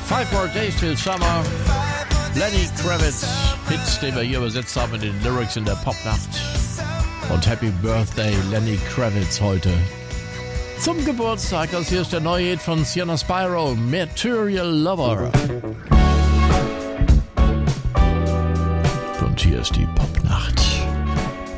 5 More Days Till Summer. Lenny Kravitz, Hits, den wir hier übersetzt haben in den Lyrics in der Popnacht. Und Happy Birthday Lenny Kravitz heute zum Geburtstag. Das hier ist der neue Hit von Sienna Spyro, Material Lover. Und hier ist die